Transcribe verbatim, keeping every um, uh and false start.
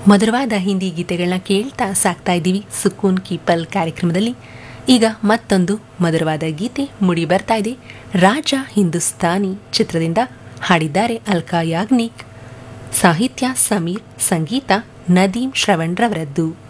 ಮಧುರವಾದ ಹಿಂದಿ ಗೀತೆಗಳನ್ನ ಕೇಳ್ತಾ ಸಾಕ್ತಾ ಇದ್ದೀವಿ ಸುಕೂನ್ ಕಿ ಪಲ್ ಕಾರ್ಯಕ್ರಮದಲ್ಲಿ. ಈಗ ಮತ್ತೊಂದು ಮಧುರವಾದ ಗೀತೆ ಮುಡಿ ಬರ್ತಾ ಇದೆ. ರಾಜ ಹಿಂದೂಸ್ತಾನಿ ಚಿತ್ರದಿಂದ ಹಾಡಿದ್ದಾರೆ ಅಲ್ಕಾ ಯಾಗ್ನಿಕ್, ಸಾಹಿತ್ಯ ಸಮೀರ್, ಸಂಗೀತ ನದೀಮ್ ಶ್ರವಣ್ ರವರದ್ದು.